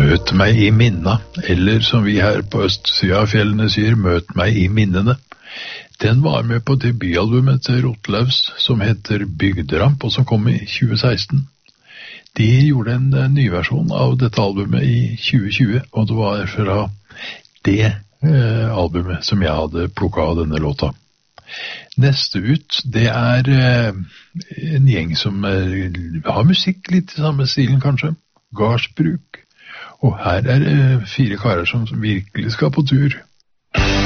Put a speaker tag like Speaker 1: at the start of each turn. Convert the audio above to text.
Speaker 1: Møt meg i minna, eller som vi her på østsida av fjellene sier, møt meg i minnene. Den var med på debutalbumet til Rotleus som heter Bygderamp, og som kom i 2016. De gjorde en ny versjon av dette albumet i 2020, og det var fra det albumet som jeg hadde plukket av denne låta. Neste ut, det en gjeng som har musikk litt i samme stilen kanskje, Gardsbruk. Og her det 4 karer som virkelig skal på tur.